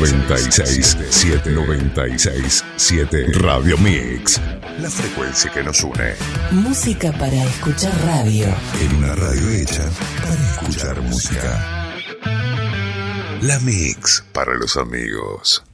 96.7 Radio Mix. La frecuencia que nos une. Música para escuchar radio. En una radio hecha para escuchar música. La Mix para los amigos.